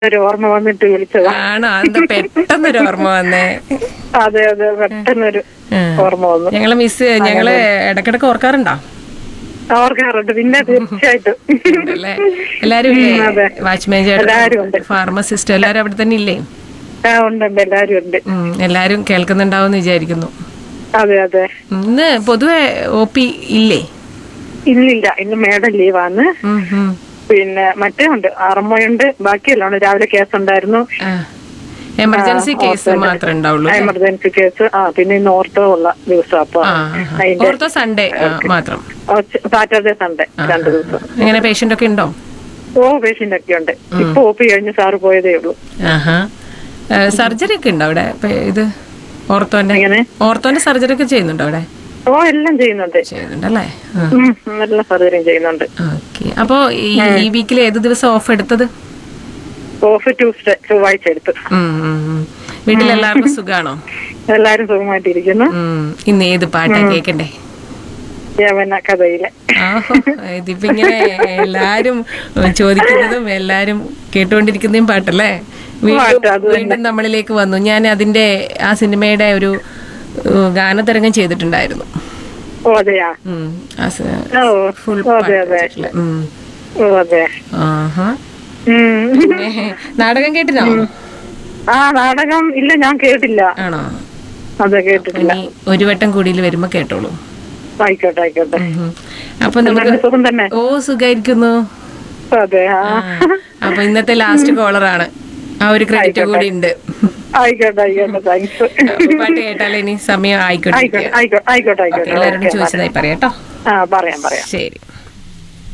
ഒരു ഓർമ്മ വന്നിട്ട് വിളിച്ചതാ. ആണോ? എന്താ പെട്ടെന്നൊരു ഓർമ്മ വന്നേ? അതെ അതെ, പെട്ടെന്നൊരു ഓർമ്മ വന്നു. ഞങ്ങള് ഇടക്കിടക്ക് ഓർക്കാറുണ്ടോ? ഓർക്കാറുണ്ട്, പിന്നെ തീർച്ചയായിട്ടും. ഉണ്ടല്ലേ? എല്ലാരും ഇല്ലേ? അതെ. വാച്ച്മാൻ എല്ലാരും ഉണ്ട്. ചേട്ടൻ, ഫാർമസിസ്റ്റ് എല്ലാരും അവിടെ തന്നെ ഇല്ലേ? ഉണ്ട്, എല്ലാരും ഉണ്ട്. എല്ലാരും കേൾക്കുന്നുണ്ടാവും വിചാരിക്കുന്നു. അതെ അതെ. ഇന്ന് പൊതുവെ OP ഇല്ലേ? ഇല്ലില്ല, ഇന്ന് മേഡം ലീവാണ്. പിന്നെ മറ്റേ ഉണ്ട്, ആറമ്മയുണ്ട്, ബാക്കിയെല്ലാം ഉണ്ട്. രാവിലെ കേസ് ഉണ്ടായിരുന്നു. എമർജൻസി കേസ് മാത്രമേ ഉണ്ടാവുള്ളൂ. Emergency case. പിന്നെ ഇന്ന് ഓർത്തോ ഉള്ള ദിവസം. അപ്പൊ ഓർത്തോ സൺഡേ മാത്രം? സാറ്റർഡേ സൺഡേ 2 ദിവസം. എങ്ങനെ പേഷ്യന്റ് ഒക്കെ ഉണ്ടോ? പേഷ്യന്റ് ഒക്കെ ഉണ്ട്. ഇപ്പൊ OP കഴിഞ്ഞ് സാറ് പോയതേ ഉള്ളൂ. സർജറി ഒക്കെ ഉണ്ടോ അവിടെ? ഇത് ഓർത്തോന്റെ സർജറി ഒക്കെ ചെയ്യുന്നുണ്ടോ അവിടെ? എല്ലാം ചെയ്യുന്നുണ്ടല്ലേ? എല്ലാ സർജറിയും ചെയ്യുന്നുണ്ട്. ഓക്കെ. അപ്പൊ ഈ വീക്കിൽ ഏത് ദിവസം ഓഫ് എടുത്തത്? ഓഫ് ട്യൂസ്ഡേ, ചൊവ്വാഴ്ച എടുത്ത്. വീട്ടിലെല്ലാവർക്കും സുഖാണോ? എല്ലാരും സുഖമായിട്ടിരിക്കുന്നു. ഇന്ന് ഏത് പാട്ടാ കേക്കണ്ടേ? യവന കഥയിലെ. ഇതിപ്പോ ഇങ്ങനെ എല്ലാരും ചോദിക്കുന്നതും എല്ലാരും കേട്ടുകൊണ്ടിരിക്കുന്നതും പാട്ടല്ലേ? വീണ്ടും നമ്മളിലേക്ക് വന്നു. ഞാൻ അതിന്റെ ആ സിനിമയുടെ ഒരു ഗാനതരംഗം ചെയ്തിട്ടുണ്ടായിരുന്നു. ഫുൾ നാടകം കേട്ടിനോ? നാടകം ഇല്ല, ഞാൻ കേട്ടില്ല. ആണോ? അതെ, കേട്ടിട്ടില്ല. ഒരു വട്ടം കൂടിയിൽ വരുമ്പോ കേട്ടോളൂ. ആയിക്കോട്ടെ ആയിക്കോട്ടെ. അപ്പൊ നമുക്ക് സുഖായിരിക്കുന്നു. അപ്പൊ ഇന്നത്തെ ലാസ്റ്റ് കോളറാണ്. ആ ഒരു ക്രെഡിറ്റ് കൂടി ഉണ്ട്. ആയിക്കോട്ടെ ആയിക്കോട്ടെ, താങ്ക്സ്. പാട്ട് കേട്ടാലേ ഇനി സമയം ആയിക്കോട്ടെ ആയിക്കോട്ടെ. എല്ലാവരോടും ചോദിച്ചതായി പറയാം കേട്ടോ. പറയാം. ശരി.